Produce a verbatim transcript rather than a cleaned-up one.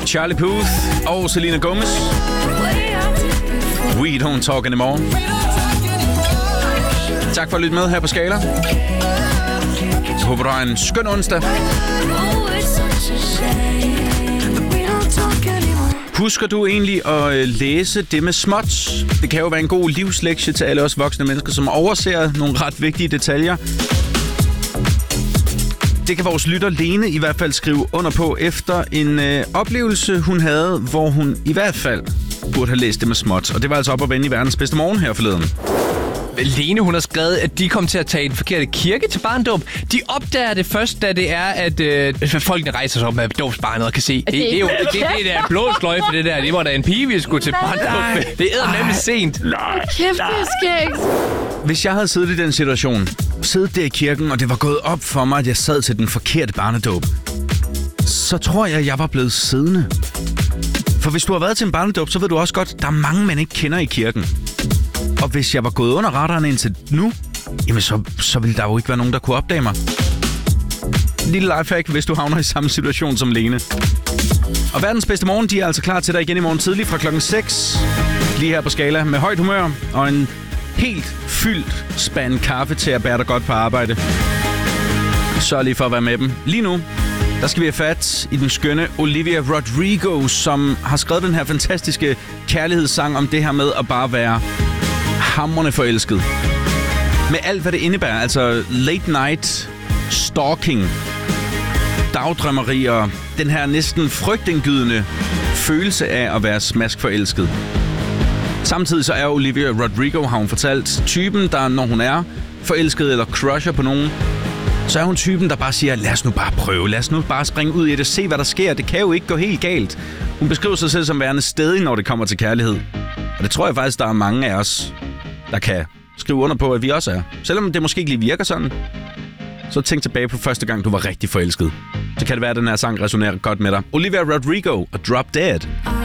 Charlie Puth og Selena Gomez. We don't talk anymore. Tak for at lytte med her på Skala. Jeg håber, du har en skøn onsdag. Husker du egentlig at læse det med småt? Det kan jo være en god livslektie til alle os voksne mennesker, som overser nogle ret vigtige detaljer. Det kan vores lytter Lene i hvert fald skrive under på efter en øh, oplevelse, hun havde, hvor hun i hvert fald burde have læst det med småt. Og det var altså op at vende i verdens bedste morgen her forleden. Lene, hun har skrevet, at de kom til at tage en forkerte kirke til barndåb. De opdager det først, da det er, at øh, folkene rejser sig op med dåbsbarnet og kan se. Det, det er jo det, det, det der blå sløjfe, det der. Det var da en pige, vi skulle til barndåb. Det er nemlig sent. Nej, kæft, det er skægt. Hvis jeg havde siddet i den situation, siddet der i kirken, og det var gået op for mig, at jeg sad til den forkerte barnedåb, så tror jeg, at jeg var blevet siddende. For hvis du har været til en barnedåb, så ved du også godt, at der er mange, man ikke kender i kirken. Og hvis jeg var gået under radaren indtil nu, jamen så, så ville der jo ikke være nogen, der kunne opdage mig. Lille lifehack, hvis du havner i samme situation som Lene. Og verdens bedste morgen, de er altså klar til dig igen i morgen tidlig fra klokken seks. Lige her på Skala med højt humør og en helt fyldt spand kaffe til at bære dig godt på arbejde. Sørg lige for at være med dem. Lige nu, der skal vi have fat i den skønne Olivia Rodrigo, som har skrevet den her fantastiske kærlighedssang om det her med at bare være hamrende forelsket. Med alt, hvad det indebærer. Altså late night, stalking, dagdrømmeri og den her næsten frygtindgydende følelse af at være smaskforelsket. Samtidig så er Olivia Rodrigo, har hun fortalt, typen, der når hun er forelsket eller crusher på nogen, så er hun typen, der bare siger, lad os nu bare prøve, lad os nu bare springe ud i det, se hvad der sker, det kan jo ikke gå helt galt. Hun beskriver sig selv som værende stedig, når det kommer til kærlighed. Og det tror jeg faktisk, der er mange af os, der kan skrive under på, at vi også er. Selvom det måske ikke lige virker sådan, så tænk tilbage på første gang, du var rigtig forelsket. Så kan det være, at den her sang resonerer godt med dig. Olivia Rodrigo og Drop Dead.